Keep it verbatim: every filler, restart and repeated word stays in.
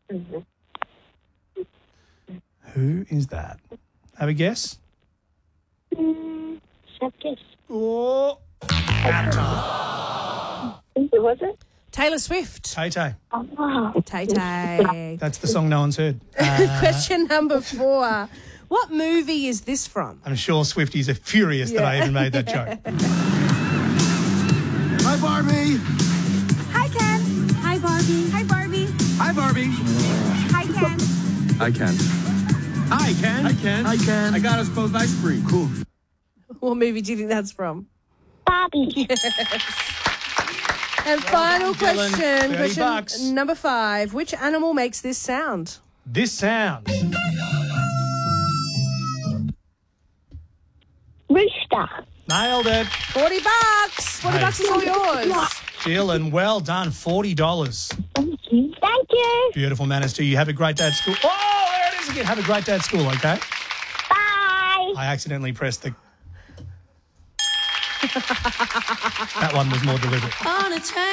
Who is that? Have a guess? Mm, guess. Oh, out of time. Who was it? Taylor Swift. Tay-Tay. Oh. Tay-Tay. That's the song no one's heard. Uh, Question number four. What movie is this from? I'm sure Swifties are furious that I even made that joke. Hi, Barbie. Hi, Ken. Hi, Barbie. Hi, Barbie. Hi, Barbie. Hi, Ken. Hi, Ken. Hi, Ken. Hi, Ken. Hi, Ken. I got us both ice cream. Cool. What movie do you think that's from? Barbie. And final done, Dylan. question, thirty question bucks. number five. Which animal makes this sound? This sounds. Rooster. Nailed it. forty bucks. forty Hey. bucks is all yours. Dylan, well done. forty dollars. Thank you. Thank you. Beautiful manners to you. Have a great day at school. Oh, there it is again. Have a great day at school, okay? Bye. I accidentally pressed the... That one was more deliberate. On a train.